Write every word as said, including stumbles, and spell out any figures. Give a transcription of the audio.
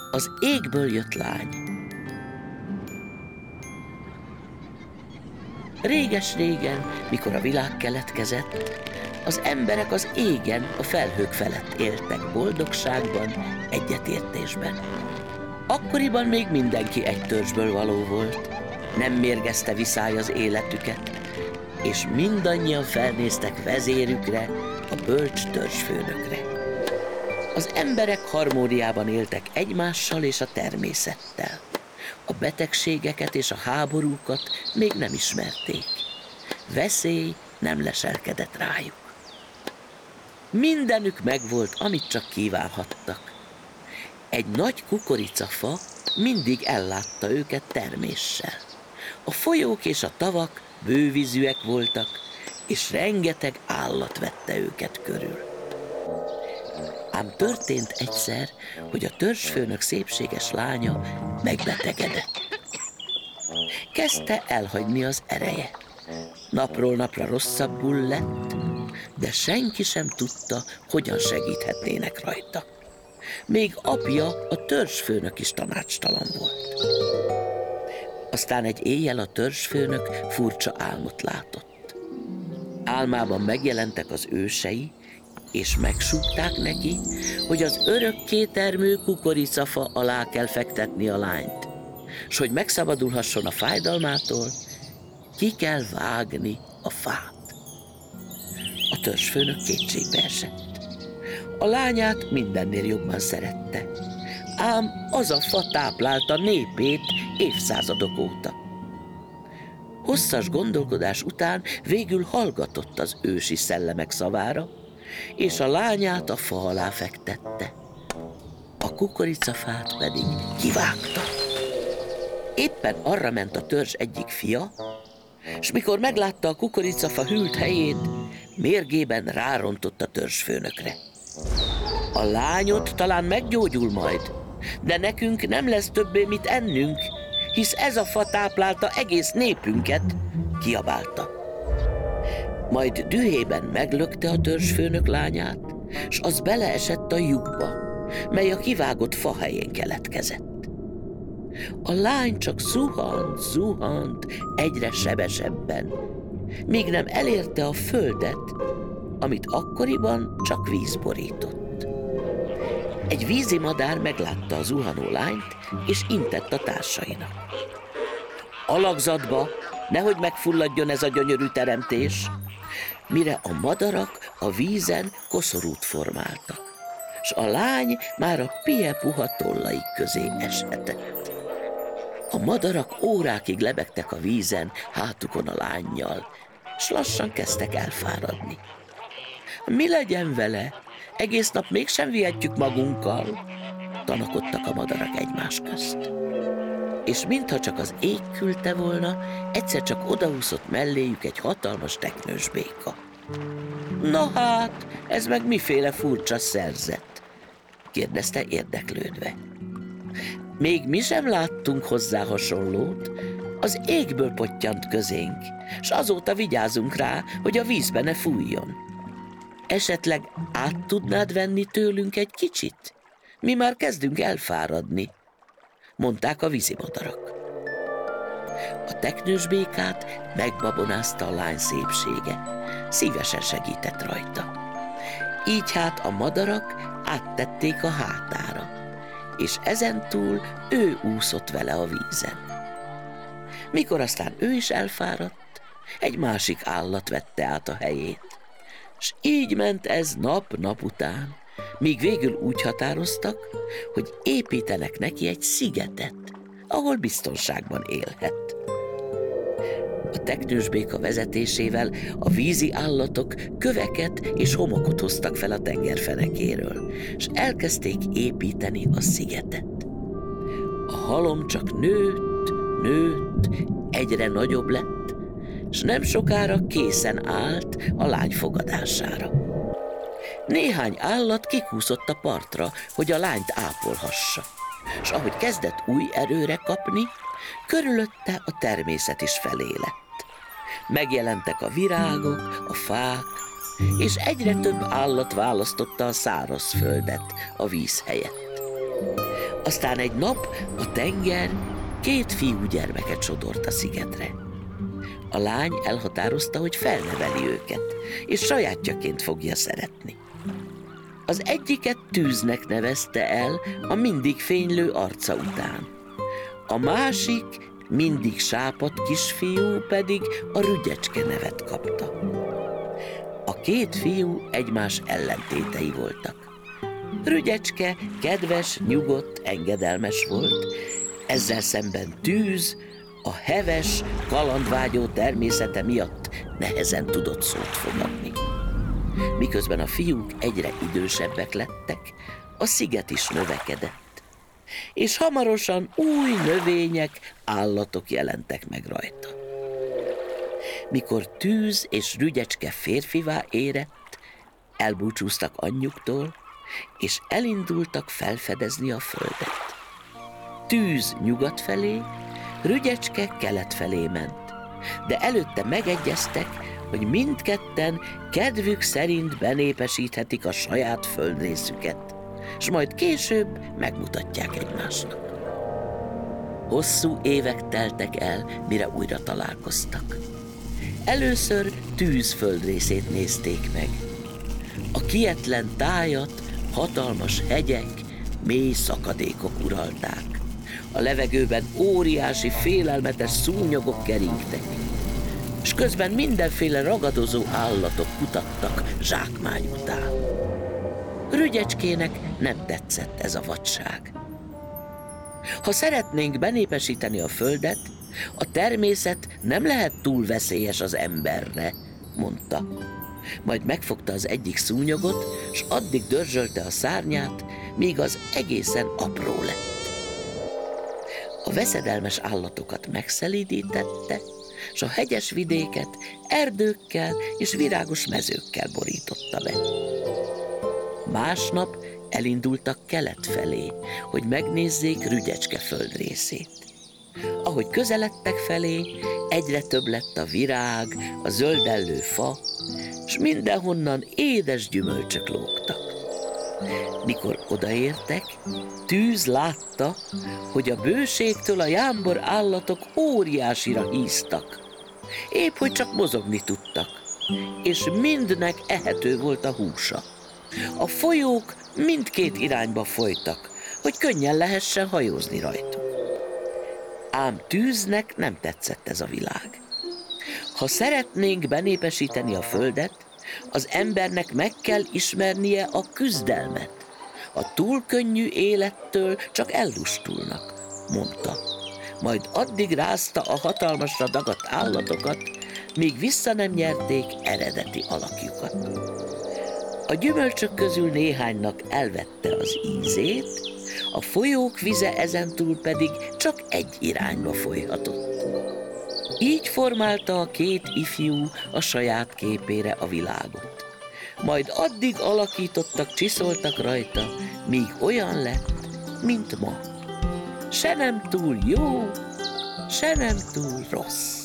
Az égből jött lány. Réges-régen, mikor a világ keletkezett, az emberek az égen, a felhők felett éltek boldogságban, egyetértésben. Akkoriban még mindenki egy törzsből való volt, nem mérgezte viszály az életüket, és mindannyian felnéztek vezérükre, a bölcs törzsfőnökre. Az emberek harmóniában éltek egymással és a természettel. A betegségeket és a háborúkat még nem ismerték. Veszély nem leselkedett rájuk. Mindenük megvolt, amit csak kívánhattak. Egy nagy kukoricafa mindig ellátta őket terméssel. A folyók és a tavak bővízűek voltak, és rengeteg állat vette őket körül. Ám történt egyszer, hogy a törzsfőnök szépséges lánya megbetegedett. Kezdte elhagyni az ereje. Napról napra rosszabbul lett, de senki sem tudta, hogyan segíthetnének rajta. Még apja, a törzsfőnök is tanácstalan volt. Aztán egy éjjel a törzsfőnök furcsa álmot látott. Álmában megjelentek az ősei, és megsúgták neki, hogy az örökké termő kukoricafa alá kell fektetni a lányt, s hogy megszabadulhasson a fájdalmától, ki kell vágni a fát. A törzsfőnök kétségbe esett. A lányát mindennél jobban szerette, ám az a fa táplálta népét évszázadok óta. Hosszas gondolkodás után végül hallgatott az ősi szellemek szavára, és a lányát a fa alá fektette. A kukoricafát pedig kivágta. Éppen arra ment a törzs egyik fia, s mikor meglátta a kukoricafa hűlt helyét, mérgében rárontott a törzsfőnökre. A lányod talán meggyógyul majd, de nekünk nem lesz többé mit ennünk, hisz ez a fa táplálta egész népünket, kiabálta. Majd dühében meglökte a törzsfőnök lányát, s az beleesett a lyukba, mely a kivágott fa helyén keletkezett. A lány csak zuhant, zuhant egyre sebesebben, míg nem elérte a földet, amit akkoriban csak víz borított. Egy vízimadár meglátta a zuhanó lányt, és intett a társainak. Alakzatba, nehogy megfulladjon ez a gyönyörű teremtés, mire a madarak a vízen koszorút formáltak, s a lány már a pie-puha tollaik közé eshetett. A madarak órákig lebegtek a vízen hátukon a lánnyal, s lassan kezdtek elfáradni. Mi legyen vele? Egész nap mégsem vihetjük magunkkal, tanakodtak a madarak egymás közt. És mintha csak az ég küldte volna, egyszer csak odaúszott melléjük egy hatalmas teknős béka. Na hát, ez meg miféle furcsa szerzet? Kérdezte érdeklődve. Még mi sem láttunk hozzá hasonlót, az égből pottyant közénk, s azóta vigyázunk rá, hogy a vízbe ne fújjon. Esetleg át tudnád venni tőlünk egy kicsit? Mi már kezdünk elfáradni, mondták a vízimadarak. A teknős békát megbabonázta a lány szépsége, szívesen segített rajta. Így hát a madarak áttették a hátára, és ezentúl ő úszott vele a vízen. Mikor aztán ő is elfáradt, egy másik állat vette át a helyét, s így ment ez nap-nap után, míg végül úgy határoztak, hogy építenek neki egy szigetet, ahol biztonságban élhet. A teknős béka vezetésével a vízi állatok köveket és homokot hoztak fel a tengerfenekéről, és elkezdték építeni a szigetet. A halom csak nőtt, nőtt, egyre nagyobb lett, s nem sokára készen állt a lány fogadására. Néhány állat kikúszott a partra, hogy a lányt ápolhassa, s ahogy kezdett új erőre kapni, körülötte a természet is felé lett. Megjelentek a virágok, a fák, és egyre több állat választotta a szárazföldet a víz helyett. A Aztán egy nap a tenger két fiú gyermeket sodort a szigetre. A lány elhatározta, hogy felneveli őket, és sajátjaként fogja szeretni. Az egyiket Tűznek nevezte el a mindig fénylő arca után. A másik, mindig sápadt kisfiú pedig a Rügyecske nevet kapta. A két fiú egymás ellentétei voltak. Rügyecske kedves, nyugodt, engedelmes volt, ezzel szemben Tűz a heves, kalandvágyó természete miatt nehezen tudott szót fogadni. Miközben a fiúk egyre idősebbek lettek, a sziget is növekedett, és hamarosan új növények, állatok jelentek meg rajta. Mikor Tűz és Rügyecske férfivá érett, elbúcsúztak anyjuktól, és elindultak felfedezni a földet. Tűz nyugat felé, Rügyecske kelet felé ment, de előtte megegyeztek, hogy mindketten kedvük szerint benépesíthetik a saját földrészüket, s majd később megmutatják egymásnak. Hosszú évek teltek el, mire újra találkoztak. Először Tűz földrészét nézték meg. A kietlen tájat hatalmas hegyek, mély szakadékok uralták. A levegőben óriási, félelmetes szúnyogok keringtek, és közben mindenféle ragadozó állatok kutattak zsákmány után. Rügyecskének nem tetszett ez a vadság. Ha szeretnénk benépesíteni a földet, a természet nem lehet túl veszélyes az emberre, mondta. Majd megfogta az egyik szúnyogot, s addig dörzsölte a szárnyát, míg az egészen apró lett. A veszedelmes állatokat megszelídítette, s a hegyes vidéket erdőkkel és virágos mezőkkel borította be. Másnap elindultak kelet felé, hogy megnézzék Rügyecske földrészét. Ahogy közeledtek felé, egyre több lett a virág, a zöldellő fa, s mindenhonnan édes gyümölcsök lógtak. Mikor odaértek, Tűz látta, hogy a bőségtől a jámbor állatok óriásira híztak. Épp hogy csak mozogni tudtak, és mindnek ehető volt a húsa. A folyók mindkét irányba folytak, hogy könnyen lehessen hajózni rajtuk. Ám Tűznek nem tetszett ez a világ. Ha szeretnénk benépesíteni a földet, az embernek meg kell ismernie a küzdelmet. A túl könnyű élettől csak ellustulnak, mondta. Majd addig rázta a hatalmasra dagadt állatokat, míg vissza nem nyerték eredeti alakjukat. A gyümölcsök közül néhánynak elvette az ízét, a folyók vize ezentúl pedig csak egy irányba folyhatott. Így formálta a két ifjú a saját képére a világot. Majd addig alakítottak, csiszoltak rajta, míg olyan lett, mint ma. Se nem túl jó, se nem túl rossz.